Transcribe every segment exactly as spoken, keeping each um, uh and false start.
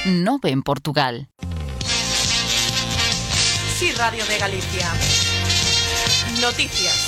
nove en Portugal. Sí, Radio de Galicia. Noticias.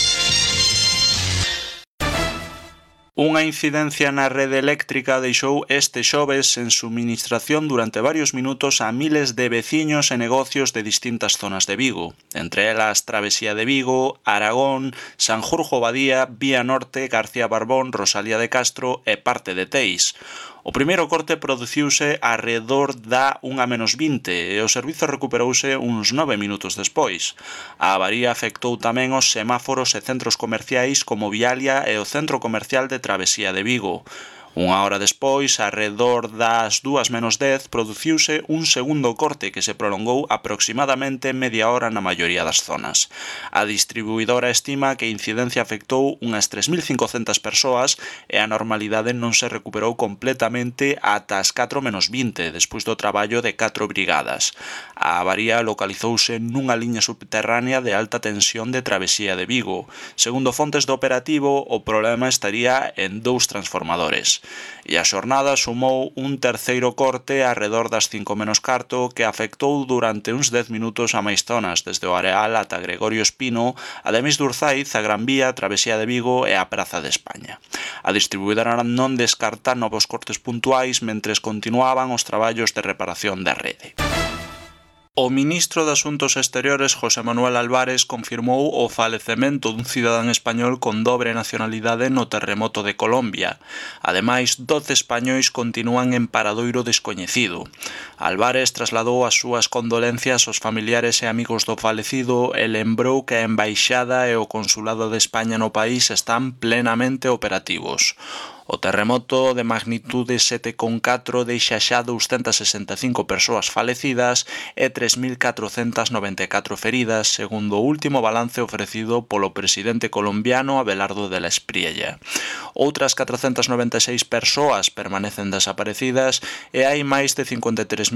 Unha incidencia na rede eléctrica deixou este xoves sen suministración durante varios minutos a miles de veciños e negocios de distintas zonas de Vigo, entre elas Travesía de Vigo, Aragón, Sanjurjo Badía, Vía Norte, García Barbón, Rosalía de Castro e parte de Teis. O primeiro corte produciuse arredor da unha menos vinte e o servizo recuperouse uns nove minutos despois. A avaría afectou tamén os semáforos e centros comerciais como Vialia e o centro comercial de Travesía de Vigo. Unha hora despois, arredor das dúas menos dez, produciuse un segundo corte que se prolongou aproximadamente media hora na maioría das zonas. A distribuidora estima que a incidencia afectou unhas tres mil cincocentas persoas e a normalidade non se recuperou completamente ata as catro menos vinte, despois do traballo de catro brigadas. A avaría localizouse nunha liña subterránea de alta tensión de Travesía de Vigo. Segundo fontes do operativo, o problema estaría en dous transformadores. E a xornada sumou un terceiro corte arredor das cinco menos carto que afectou durante uns dez minutos a máis zonas, desde o Areal ata Gregorio Espino, ademais de Urzaiz, a Gran Vía, Travesía de Vigo e a Praza de España. A distribuidora non descarta novos cortes puntuais mentres continuaban os traballos de reparación da rede. O ministro de Asuntos Exteriores, José Manuel Álvarez, confirmou o falecemento dun cidadán español con dobre nacionalidade no terremoto de Colombia. Ademais, doce españois continúan en paradoiro descoñecido. Álvarez trasladou as súas condolencias aos familiares e amigos do falecido e lembrou que a Embaixada e o Consulado de España no país están plenamente operativos. O terremoto de magnitude sete coma catro deixa xa douscentas sesenta e cinco persoas falecidas e tres mil catrocentas noventa e catro feridas, segundo o último balance ofrecido polo presidente colombiano Abelardo de la Espriella. Outras catrocentas noventa e seis persoas permanecen desaparecidas e hai máis de cincuenta e tres